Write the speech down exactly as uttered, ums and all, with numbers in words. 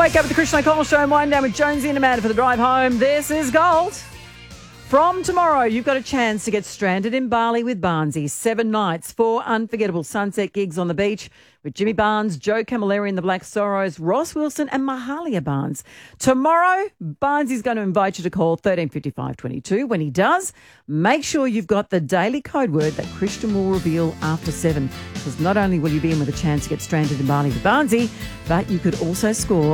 Wake up with the Christian O'Connell Show and wind down with Jonesy and Amanda for the drive home. This is Gold. From tomorrow, you've got a chance to get stranded in Bali with Barnesy. Seven nights, four unforgettable sunset gigs on the beach with Jimmy Barnes, Joe Camilleri and the Black Sorrows, Ross Wilson and Mahalia Barnes. Tomorrow, Barnesy's going to invite you to call thirteen fifty-five twenty-two. When he does, make sure you've got the daily code word that Christian will reveal after seven. Because not only will you be in with a chance to get stranded in Bali with Barnesy, but you could also score